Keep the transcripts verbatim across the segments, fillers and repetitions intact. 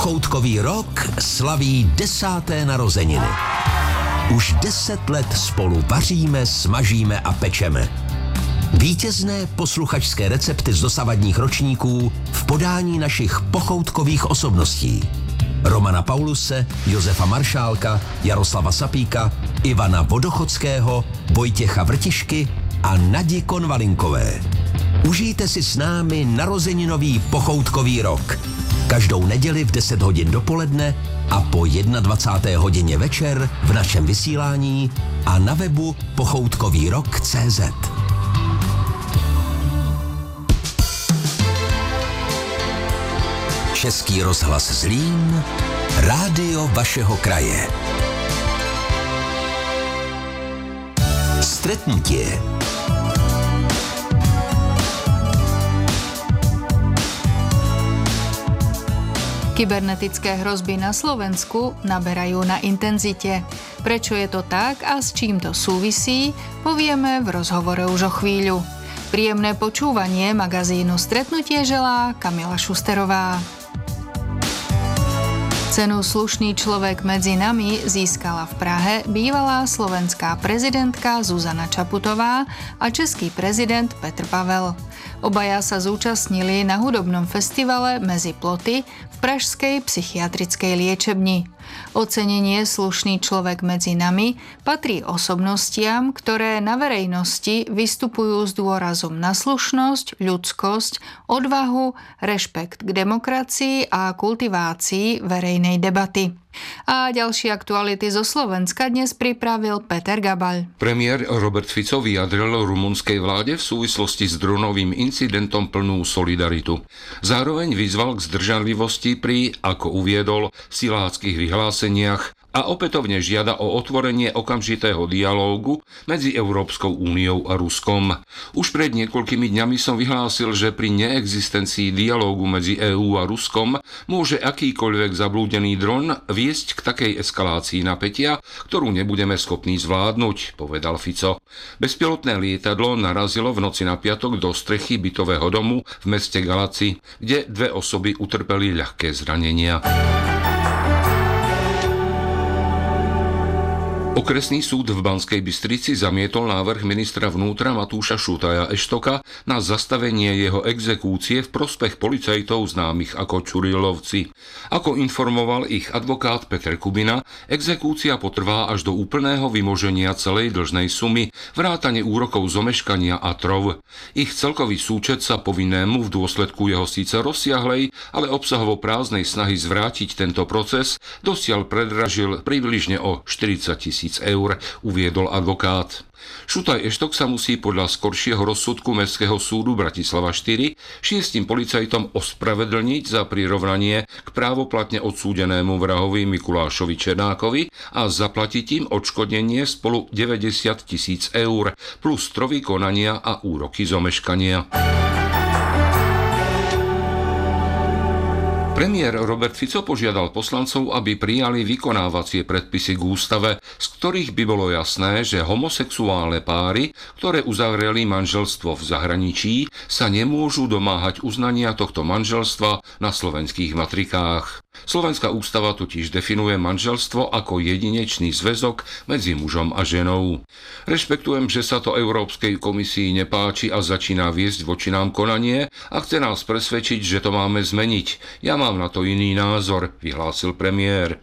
Pochoutkový rok slaví desáté narozeniny. Už deset let spolu vaříme, smažíme a pečeme. Vítězné posluchačské recepty z dosavadních ročníků v podání našich pochoutkových osobností. Romana Pauluse, Josefa Maršálka, Jaroslava Sapíka, Ivana Vodochodského, Vojtěcha Vrtišky a Nadi Konvalinkové. Užijte si s námi narozeninový pochoutkový rok. Každou neděli v deset hodin dopoledne a po dvacáté jedné hodině večer v našem vysílání a na webu pochoutkový rok tečka cé zet. Český rozhlas Zlín, rádio vašeho kraje. Stretnutie. Kybernetické hrozby na Slovensku naberajú na intenzite. Prečo je to tak a s čím to súvisí, povieme v rozhovore už o chvíľu. Príjemné počúvanie magazínu Stretnutie želá Kamila Šusterová. Cenu Slušný človek medzi nami získala v Prahe bývalá slovenská prezidentka Zuzana Čaputová a český prezident Petr Pavel. Obaja sa zúčastnili na hudobnom festivale Mezi ploty v pražskej psychiatrickej liečebni. Ocenenie Slušný človek medzi nami patrí osobnostiam, ktoré na verejnosti vystupujú s dôrazom na slušnosť, ľudskosť, odvahu, rešpekt k demokracii a kultivácii verejnej debaty. A ďalšie aktuality zo Slovenska dnes pripravil Peter Gabal. Premiér Robert Fico vyjadril rumunskej vláde v súvislosti s dronovým incidentom plnú solidaritu. Zároveň vyzval k zdržanlivosti pri, ako uviedol, siláckych vyhláseniach a opätovne žiada o otvorenie okamžitého dialógu medzi Európskou úniou a Ruskom. Už pred niekoľkými dňami som vyhlásil, že pri neexistencii dialógu medzi EÚ a Ruskom môže akýkoľvek zablúdený dron viesť k takej eskalácii napätia, ktorú nebudeme schopní zvládnuť, povedal Fico. Bezpilotné lietadlo narazilo v noci na piatok do strechy bytového domu v meste Galaci, kde dve osoby utrpeli ľahké zranenia. Okresný súd v Banskej Bystrici zamietol návrh ministra vnútra Matúša Šutaja Eštoka na zastavenie jeho exekúcie v prospech policajtov známych ako Čurilovci. Ako informoval ich advokát Peter Kubina, exekúcia potrvá až do úplného vymoženia celej dlžnej sumy, vrátane úrokov z omeškania a trov. Ich celkový súčet sa povinnému v dôsledku jeho síce rozsiahlej, ale obsahovo prázdnej snahy zvrátiť tento proces dosiaľ predražil približne o štyridsať tisíc eur, uviedol advokát. Šutaj Eštok sa musí podľa skoršieho rozsudku Mestského súdu Bratislava štyri šiestim policajtom ospravedlniť za prirovnanie k právoplatne odsúdenému vrahovi Mikulášovi Černákovi a zaplatiť im odškodnenie spolu deväťdesiat tisíc eur plus trovy konania a úroky z omeškania. Premiér Robert Fico požiadal poslancov, aby prijali vykonávacie predpisy k ústave, z ktorých by bolo jasné, že homosexuálne páry, ktoré uzavreli manželstvo v zahraničí, sa nemôžu domáhať uznania tohto manželstva na slovenských matrikách. Slovenská ústava totiž definuje manželstvo ako jedinečný zväzok medzi mužom a ženou. Rešpektujem, že sa to Európskej komisii nepáči a začína viesť voči nám konanie a chce nás presvedčiť, že to máme zmeniť. Ja mám na to iný názor, vyhlásil premiér.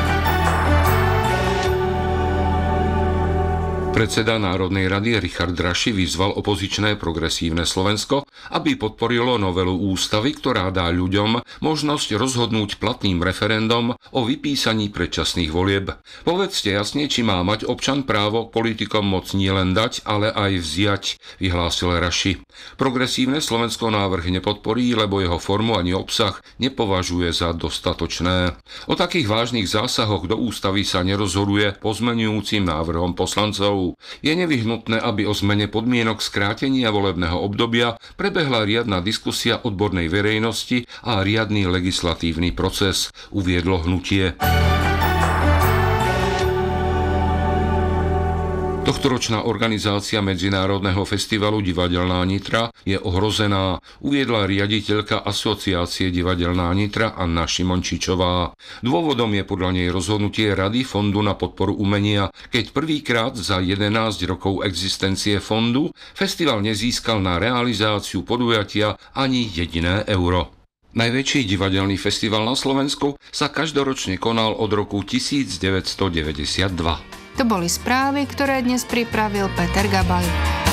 Predseda Národnej rady Richard Raši vyzval opozičné Progresívne Slovensko, aby podporilo novelu ústavy, ktorá dá ľuďom možnosť rozhodnúť platným referendom o vypísaní predčasných volieb. Povedzte jasne, či má mať občan právo politikom moc nielen dať, ale aj vziať, vyhlásil Raši. Progresívne Slovensko návrh nepodporí, lebo jeho formu ani obsah nepovažuje za dostatočné. O takých vážnych zásahoch do ústavy sa nerozhoduje pozmeňujúcim návrhom poslancov. Je nevyhnutné, aby o zmene podmienok skrátenia volebného obdobia prebehla riadna diskusia odbornej verejnosti a riadny legislatívny proces, uviedlo hnutie. To Tohtoročná organizácia Medzinárodného festivalu Divadelná Nitra je ohrozená, uviedla riaditeľka Asociácie Divadelná Nitra Anna Šimončičová. Dôvodom je podľa nej rozhodnutie Rady Fondu na podporu umenia, keď prvýkrát za jedenásť rokov existencie fondu festival nezískal na realizáciu podujatia ani jediné euro. Najväčší divadelný festival na Slovensku sa každoročne konal od roku devätnásťstodeväťdesiatdva. To boli správy, ktoré dnes pripravil Peter Gabali.